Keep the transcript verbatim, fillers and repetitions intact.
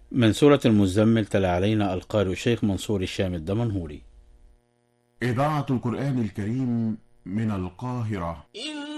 من سورة المزمل تلا علينا القارئ الشيخ منصور الشام الدمنهوري. إذاعة القرآن الكريم من القاهرة.